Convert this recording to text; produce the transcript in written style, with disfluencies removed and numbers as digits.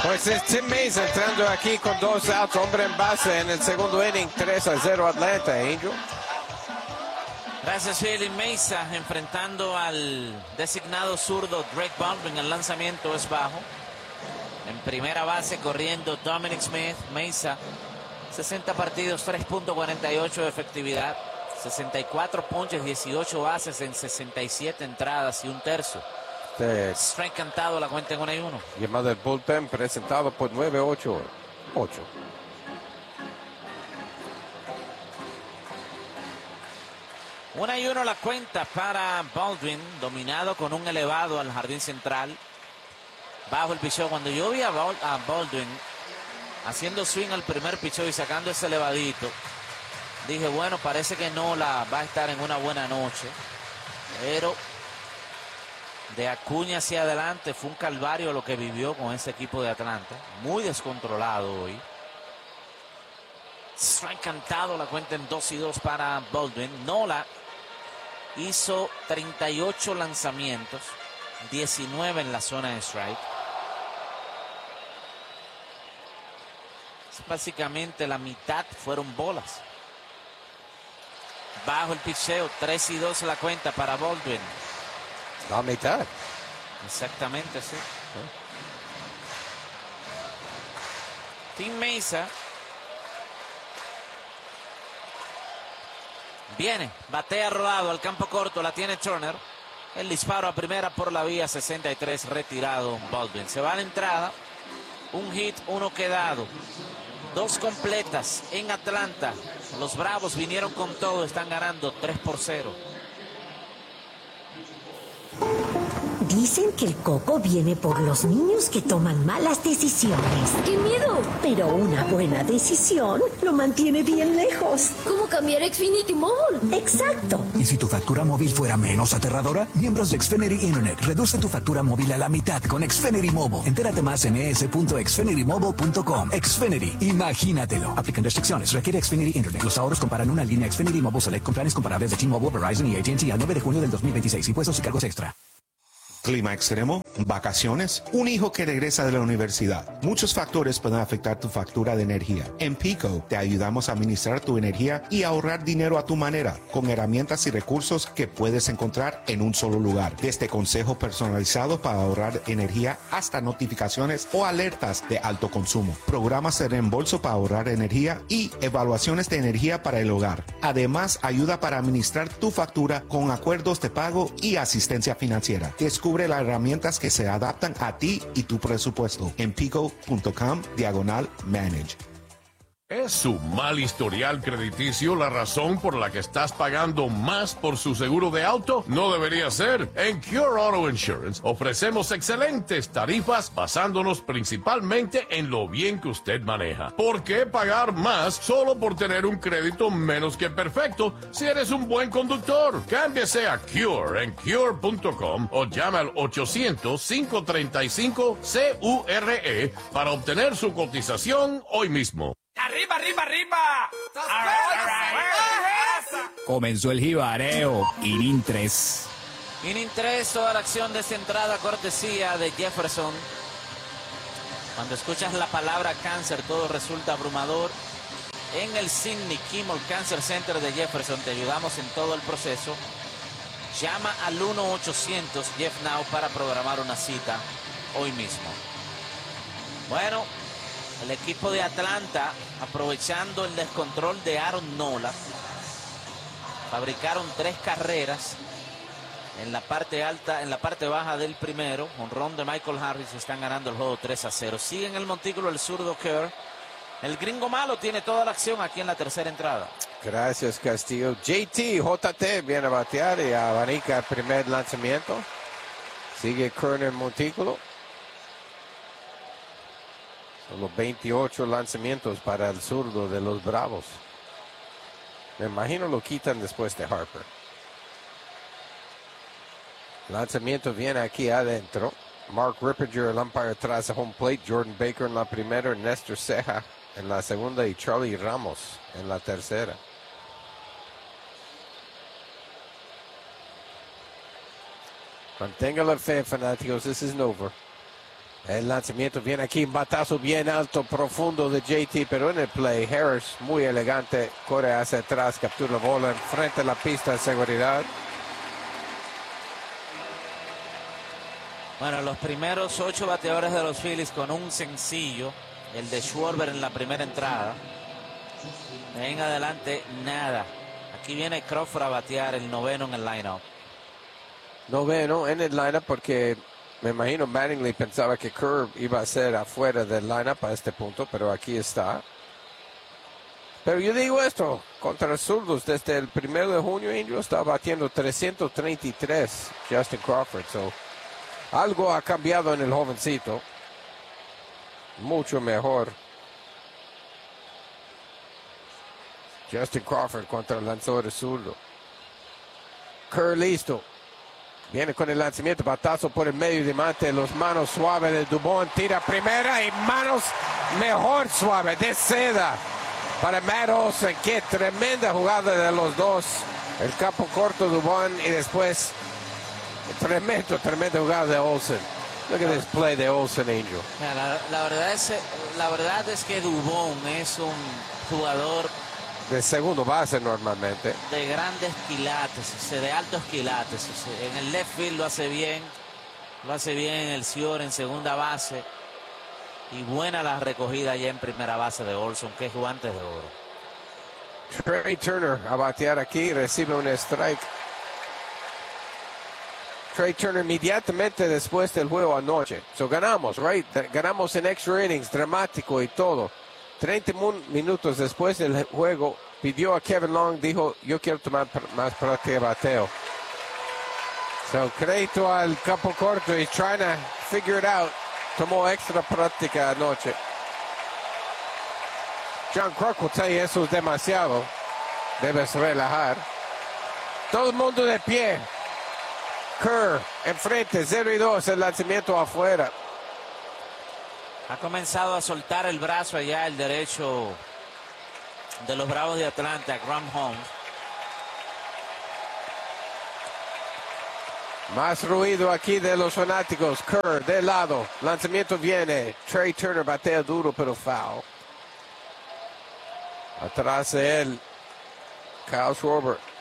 Pues es Tim Mesa entrando aquí con 2 outs, hombre en base en el segundo inning, 3-0 Atlanta, Angel. Gracias, Philly. Mesa enfrentando al designado zurdo Drake Baldwin. El lanzamiento es bajo. En primera base corriendo Dominic Smith. Mesa, 60 partidos, 3.48 de efectividad, 64 ponches, 18 bases en 67 entradas y un tercio. Strike cantado, la cuenta en 1-1. Llamado el bullpen, presentado por 988. 1-1 la cuenta para Baldwin, dominado con un elevado al jardín central. Bajo el picheo. Cuando yo vi a Baldwin haciendo swing al primer picheo y sacando ese elevadito, dije, bueno, parece que Nola va a estar en una buena noche. Pero de Acuña hacia adelante fue un calvario lo que vivió con ese equipo de Atlanta. Muy descontrolado hoy. Strike cantado, la cuenta en 2-2 para Baldwin. Nola hizo 38 lanzamientos, 19 en la zona de strike. Básicamente la mitad fueron bolas. Bajo el picheo, 3-2 la cuenta para Baldwin. La mitad. Exactamente, sí. Tim Mesa viene, batea rodado al campo corto, la tiene Turner. El disparo a primera por la vía, 63, retirado Baldwin. Se va a la entrada, un hit, 1 quedado. 2 completas en Atlanta. Los Bravos vinieron con todo, están ganando 3-0. Dicen que el coco viene por los niños que toman malas decisiones. ¡Qué miedo! Pero una buena decisión lo mantiene bien lejos. ¿Cómo cambiar a Xfinity Mobile? Exacto. ¿Y si tu factura móvil fuera menos aterradora? Miembros de Xfinity Internet, reduce tu factura móvil a la mitad con Xfinity Mobile. Entérate más en es.xfinitymobile.com. Xfinity, imagínatelo. Aplican restricciones, requiere Xfinity Internet. Los ahorros comparan una línea Xfinity Mobile Select con planes comparables de T-Mobile, Verizon y AT&T al 9 de junio del 2026. Impuestos y cargos extra. Clima extremo, vacaciones, un hijo que regresa de la universidad. Muchos factores pueden afectar tu factura de energía. En Pico te ayudamos a administrar tu energía y ahorrar dinero a tu manera, con herramientas y recursos que puedes encontrar en un solo lugar. Desde consejo personalizado para ahorrar energía hasta notificaciones o alertas de alto consumo. Programas de reembolso para ahorrar energía y evaluaciones de energía para el hogar. Además, ayuda para administrar tu factura con acuerdos de pago y asistencia financiera. Descubre las herramientas que se adaptan a ti y tu presupuesto en pico.com/manage. ¿Es su mal historial crediticio la razón por la que estás pagando más por su seguro de auto? No debería ser. En Cure Auto Insurance ofrecemos excelentes tarifas basándonos principalmente en lo bien que usted maneja. ¿Por qué pagar más solo por tener un crédito menos que perfecto si eres un buen conductor? Cámbiese a Cure en Cure.com o llame al 800-535-CURE para obtener su cotización hoy mismo. ¡Arriba, arriba, arriba! Comenzó el jibareo. Inning 3. Inning 3, toda la acción de esta entrada, cortesía de Jefferson. Cuando escuchas la palabra cáncer, todo resulta abrumador. En el Sidney Kimmel Cancer Center de Jefferson te ayudamos en todo el proceso. Llama al 1-800-JEFF-NOW para programar una cita hoy mismo. Bueno, el equipo de Atlanta, aprovechando el descontrol de Aaron Nola, fabricaron 3 carreras en la parte alta, en la parte baja del primero. Jonrón de Michael Harris, están ganando el juego 3-0. Sigue en el montículo el zurdo Kerr. El gringo malo tiene toda la acción aquí en la tercera entrada. Gracias, Castillo. JT viene a batear y abanica el primer lanzamiento. Sigue Kerr en el montículo. Son los 28 lanzamientos para el zurdo de los Bravos. Me imagino lo quitan después de Harper. Lanzamiento viene aquí adentro. Mark Rippinger, el umpire atrás de home plate. Jordan Baker en la primera, Néstor Ceja en la segunda y Charlie Ramos en la tercera. Mantenga la fe, fanáticos. This isn't over. El lanzamiento viene aquí, un batazo bien alto, profundo de JT, pero en el play, Harris, muy elegante, corre hacia atrás, captura la bola enfrente de la pista de seguridad. Bueno, los primeros 8 bateadores de los Phillies con un sencillo, el de Schwarber en la primera entrada. De ahí en adelante, nada. Aquí viene Crawford a batear el noveno en el lineup. Noveno en el lineup porque me imagino Mattingly pensaba que Kerr iba a ser afuera del lineup a este punto, pero aquí está. Pero yo digo esto, contra los zurdos, desde el 1 de junio, Angel está batiendo 333, Justin Crawford. So, algo ha cambiado en el jovencito. Mucho mejor. Justin Crawford contra el lanzador zurdo. Kerr listo. Viene con el lanzamiento, batazo por el medio de mate, los manos suaves de Dubón, tira primera y manos mejor suave de seda para Matt Olson. Qué tremenda jugada de los dos. El campo corto Dubón y después tremenda jugada de Olson. Look at this play de Olson, Angel. La verdad es que Dubón es un jugador de segundo base normalmente. De grandes quilates, de altos quilates. En el left field lo hace bien en el Cior en segunda base. Y buena la recogida ya en primera base de Olson, que es guantes de oro. Trey Turner a batear aquí, recibe un strike. Trey Turner inmediatamente después del juego anoche. So ganamos, right? Ganamos en extra innings, dramático y todo. 30 minutos después del juego, pidió a Kevin Long, dijo, yo quiero tomar más práctica de bateo. So, crédito al campo corto, he's trying to figure it out. Tomó extra práctica anoche. John Kruk will tell you eso es demasiado. Debes relajar. Todo el mundo de pie. Kerr enfrente, 0-2, el lanzamiento afuera. Ha comenzado a soltar el brazo allá, el derecho de los Bravos de Atlanta, Graham Holmes. Más ruido aquí de los fanáticos. Kerr de lado. Lanzamiento viene. Trey Turner batea duro pero foul. Atrás de él, Kyle Schwarber.